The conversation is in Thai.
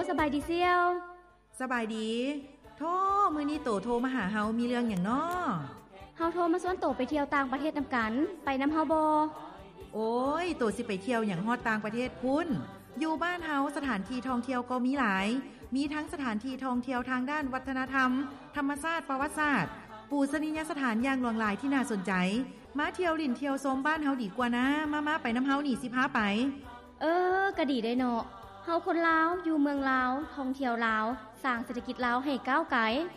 สบายดีเซียวสบายดีโธ่มื้อนี้โตโทรมาหาเฮามีเรื่องหยังน้อเฮาโทรมาชวนโตไปเที่ยวต่างประเทศนำกันไปนำเฮาบ่โอ้ยโตสิไปเที่ยวหยังฮอดต่างประเทศพุ่นอยู่บ้านเฮาสถานที่ท่องเที่ยวก็มีหลายมีทั้งสถานที่ท่องเที่ยวทางด้านวัฒนธรรมธรรมชาติประวัติศาสตร์ปูชนียสถานอย่างหลวงหลายที่น่าสนใจมาเที่ยวลิ่นเที่ยวชมบ้านเฮาดีกว่านะมาไปนำเฮานี่สิพาไปก็ดีได้เนาะเฮาคนลาวอยู่เมืองลาวท่องเที่ยวลาวสร้างเศรษฐกิจลาวให้ก้าวไกล